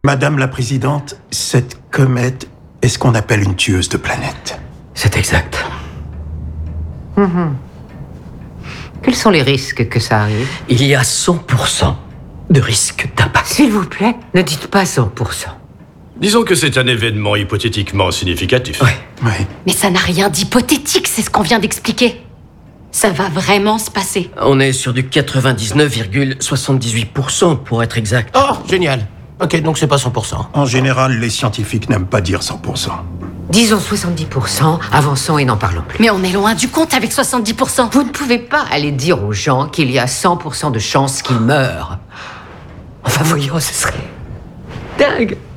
Madame la Présidente, cette comète est ce qu'on appelle une tueuse de planètes. C'est exact. Quels sont les risques que ça arrive? Il y a 100% de risque d'impact. S'il vous plaît, ne dites pas 100%. Disons que c'est un événement hypothétiquement significatif. Oui. Mais ça n'a rien d'hypothétique, c'est ce qu'on vient d'expliquer. Ça va vraiment se passer. On est sur du 99,78% pour être exact. Oh, génial. Ok, donc c'est pas 100%. En général, les scientifiques n'aiment pas dire 100%. Disons 70%, avançons et n'en parlons plus. Mais on est loin du compte avec 70%. Vous ne pouvez pas aller dire aux gens qu'il y a 100% de chances qu'ils meurent. Enfin, voyons, ce serait dingue.